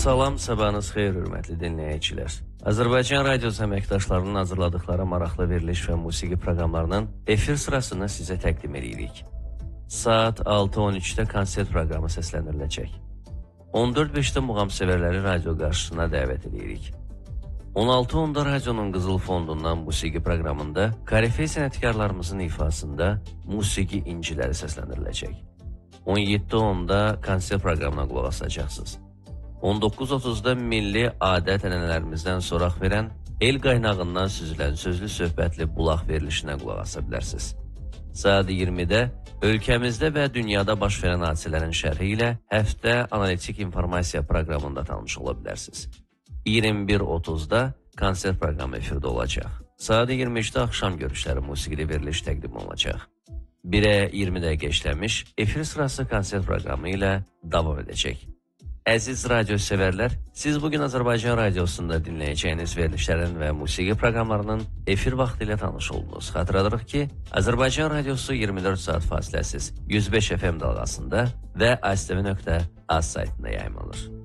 Salam, sabahınız xeyir, hörmətli dinləyicilər. Azərbaycan radiosu əməkdaşlarının hazırladıkları maraqlı veriliş və musiqi proqramlarının efir sırasını sizə təqdim edirik. Saat 6:13-də konsert proqramı səsləndiriləcək. 14:05-də muğamsevərləri radio qarşısına dəvət edirik. 16:10-da radionun Qızıl Fondundan musiqi proqramında korifey sənətkarlarımızın ifasında musiqi inciləri səsləndiriləcək. 17:10-da konsert proqramına qulaq asacaqsınız. 19:30-da milli adət-ənənələrimizdən soraq verən el qaynağından süzülən sözlü söhbətli bulaq verilişinə qulaq asa bilərsiniz. Saat 20-də ölkəmizdə və dünyada baş verən hadisələrin şərhi ilə həftə analitik informasiya proqramında tanış ola bilərsiniz. 21:30-da konsert proqramı efirdə olacaq. Saat 23-də axşam görüşləri musiqili veriliş təqdim olacaq. 1-ə 20 dəqiqə işləmiş efir sırası konsert proqramı ilə davam edəcək. Əziz radyo sevərlər, siz bugün Azərbaycan radiosunda dinləyəcəyiniz verilişlərin və musiqi proqramlarının efir vaxtı ilə tanış oldunuz. Xatırladırıq ki, Azərbaycan radiosu 24 saat fasiləsiz 105 FM dalğasında və ASTV.az saytında yayımlanır.